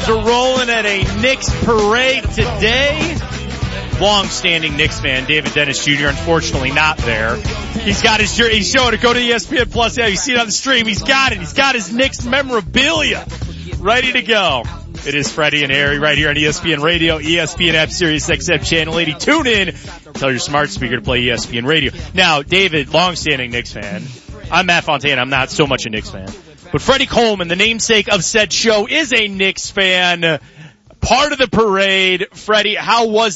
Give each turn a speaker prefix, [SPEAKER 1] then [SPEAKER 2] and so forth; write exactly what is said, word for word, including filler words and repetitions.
[SPEAKER 1] are rolling at a Knicks parade today. Long-standing Knicks fan, David Dennis Junior, unfortunately not there. He's got his jersey. He's showing it. Go to E S P N Plus. Yeah, you see it on the stream. He's got it. He's got his Knicks memorabilia ready to go. It is Freddie and Harry right here on E S P N Radio, E S P N app, Sirius X M Channel eighty. Tune in. Tell your smart speaker to play E S P N Radio. Now, David, long-standing Knicks fan. I'm Matt Fontana. I'm not so much a Knicks fan. But Freddie Coleman, the namesake of said show, is a Knicks fan. Part of the parade. Freddie, how was